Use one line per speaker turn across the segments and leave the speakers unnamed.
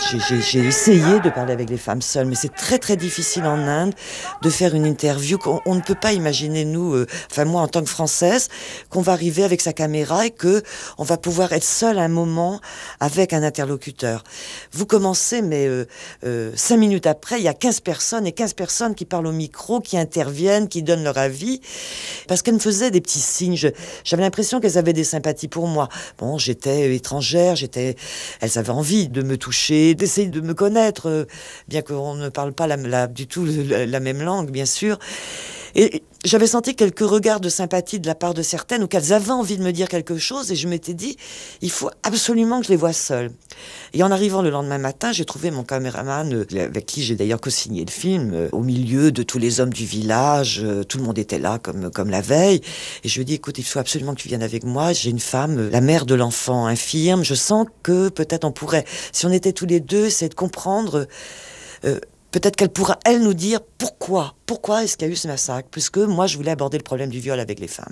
J'ai essayé de parler avec les femmes seules, mais c'est très très difficile en Inde de faire une interview. On ne peut pas imaginer, nous, enfin moi en tant que Française, qu'on va arriver avec sa caméra et que on va pouvoir être seul un moment avec un interlocuteur. Vous commencez, mais 5 minutes après, il y a 15 personnes et 15 personnes qui parlent au micro, qui interviennent, qui donnent leur avis, parce qu'elles me faisaient des petits signes. J'avais l'impression qu'elles avaient des sympathies pour moi. Bon, j'étais étrangère, elles avaient envie de me toucher, d'essayer de me connaître, bien qu'on ne parle pas du tout la même langue, bien sûr. Et j'avais senti quelques regards de sympathie de la part de certaines, ou qu'elles avaient envie de me dire quelque chose, et je m'étais dit, il faut absolument que je les voie seules. Et en arrivant le lendemain matin, j'ai trouvé mon caméraman, avec qui j'ai d'ailleurs co-signé le film, au milieu de tous les hommes du village, tout le monde était là comme la veille, et je lui ai dit, écoute, il faut absolument que tu viennes avec moi, j'ai une femme, la mère de l'enfant infirme, je sens que peut-être on pourrait, si on était tous les deux, essayer de comprendre... peut-être qu'elle pourra, elle, nous dire pourquoi est-ce qu'il y a eu ce massacre, puisque moi, je voulais aborder le problème du viol avec les femmes.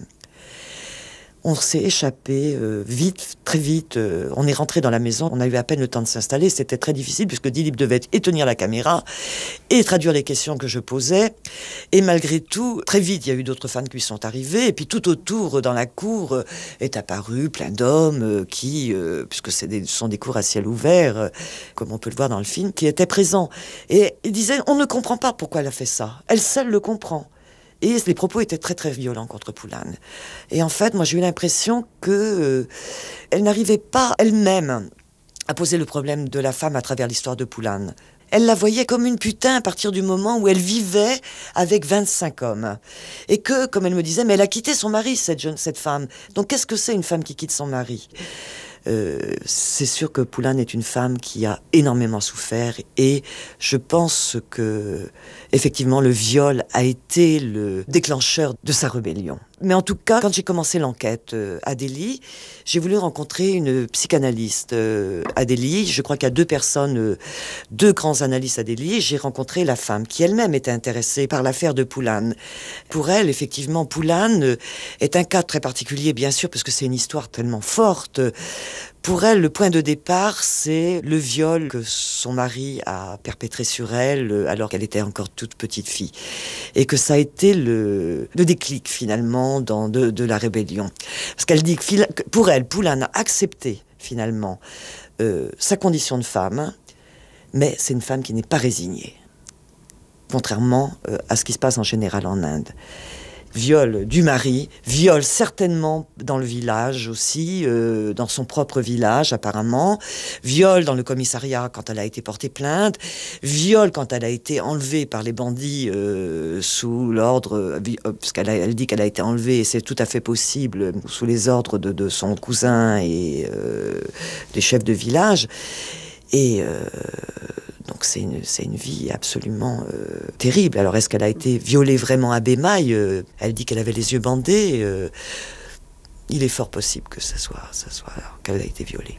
On s'est échappé vite, très vite. On est rentré dans la maison, on a eu à peine le temps de s'installer. C'était très difficile, puisque Dilip devait et tenir la caméra et traduire les questions que je posais. Et malgré tout, très vite, il y a eu d'autres femmes qui sont arrivées. Et puis tout autour, dans la cour, est apparu plein d'hommes qui, puisque ce sont des cours à ciel ouvert, comme on peut le voir dans le film, qui étaient présents. Et ils disaient, on ne comprend pas pourquoi elle a fait ça. Elle seule le comprend. Et les propos étaient très très violents contre Poulan. Et en fait, moi j'ai eu l'impression que elle n'arrivait pas elle-même à poser le problème de la femme à travers l'histoire de Poulan. Elle la voyait comme une putain à partir du moment où elle vivait avec 25 hommes. Et que, comme elle me disait, mais elle a quitté son mari, cette femme. Donc qu'est-ce que c'est une femme qui quitte son mari ? C'est sûr que Poulan est une femme qui a énormément souffert et je pense que effectivement le viol a été le déclencheur de sa rébellion. Mais en tout cas, quand j'ai commencé l'enquête à Delhi, j'ai voulu rencontrer une psychanalyste à Delhi. Je crois qu'il y a deux grands analystes à Delhi. J'ai rencontré la femme qui elle-même était intéressée par l'affaire de Poulan. Pour elle, effectivement, Poulan est un cas très particulier, bien sûr, parce que c'est une histoire tellement forte. Pour elle, le point de départ, c'est le viol que son mari a perpétré sur elle alors qu'elle était encore toute petite fille. Et que ça a été le déclic, finalement, de la rébellion. Parce qu'elle dit que pour elle, Poulan a accepté, finalement, sa condition de femme, mais c'est une femme qui n'est pas résignée. Contrairement à ce qui se passe en général en Inde. Viol du mari, viol certainement dans le village aussi, dans son propre village apparemment, viol dans le commissariat quand elle a été portée plainte, viol quand elle a été enlevée par les bandits sous l'ordre, elle dit qu'elle a été enlevée et c'est tout à fait possible sous les ordres de son cousin et des chefs de village. Et donc c'est une vie absolument terrible. Alors est-ce qu'elle a été violée vraiment à Bémaï ? Elle dit qu'elle avait les yeux bandés. Il est fort possible que ça soit qu'elle a été violée.